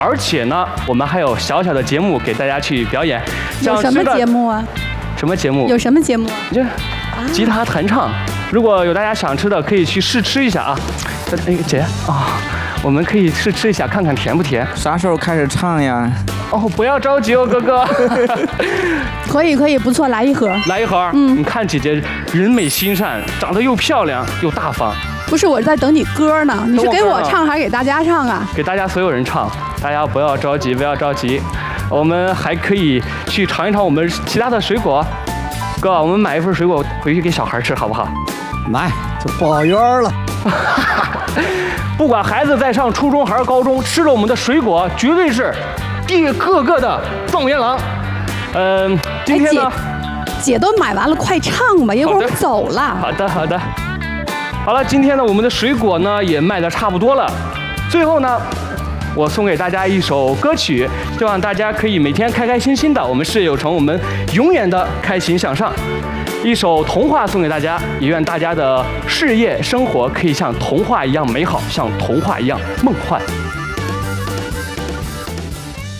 而且呢，我们还有小小的节目给大家去表演。 有什么节目啊？ 什么节目？ 有什么节目啊？ 就吉他弹唱。如果有大家想吃的，可以去试吃一下啊。哎，姐啊，我们可以试吃一下，看看甜不甜。 啥时候开始唱呀？ 哦，不要着急哦，哥哥。 可以，不错，来一盒。 来一盒。你看姐姐人美心善，长得又漂亮又大方。 不是，我在等你歌呢。你是给我唱还是给大家唱啊？ 给大家所有人唱，大家不要着急，不要着急。我们还可以去尝一尝我们其他的水果。哥，我们买一份水果回去给小孩吃，好不好？ 买，就不好约了。 不管孩子在上初中还是高中，吃了我们的水果，绝对是个个的状元郎。今天呢， 姐都买完了，快唱吧，一会儿我们走了。 好的。好了，今天呢，我们的水果呢也卖得差不多了。最后呢，我送给大家一首歌曲，希望大家可以每天开开心心的。我们事业有成，我们永远的开心向上。一首童话送给大家，也愿大家的事业生活可以像童话一样美好，像童话一样梦幻。